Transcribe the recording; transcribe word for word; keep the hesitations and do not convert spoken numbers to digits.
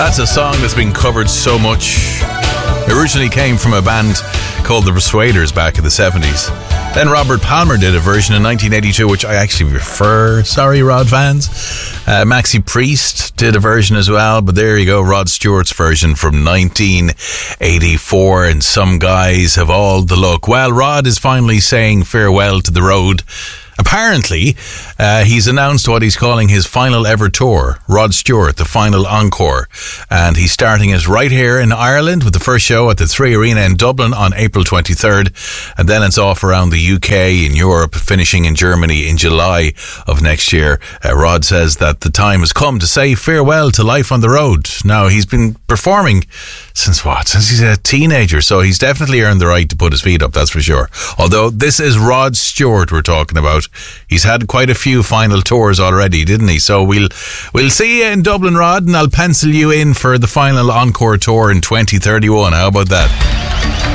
That's a song that's been covered so much. It originally came from a band called The Persuaders back in the seventies. Then Robert Palmer did a version in nineteen eighty-two, which I actually prefer. Sorry, Rod fans. Uh, Maxi Priest did a version as well, but there you go, Rod Stewart's version from nineteen eighty-four, and some guys have all the luck. Well, Rod is finally saying farewell to the road. Apparently, uh, he's announced what he's calling his final ever tour, Rod Stewart, the final encore. And he's starting it right here in Ireland with the first show at the Three Arena in Dublin on April twenty-third. And then it's off around the U K, in Europe, finishing in Germany in July of next year. Uh, Rod says that the time has come to say farewell to life on the road. Now, he's been performing since what? Since he's a teenager. So he's definitely earned the right to put his feet up, that's for sure. Although this is Rod Stewart we're talking about. He's had quite a few final tours already, didn't he? So we'll we'll see you in Dublin, Rod, and I'll pencil you in for the final encore tour in twenty thirty-one. How about that?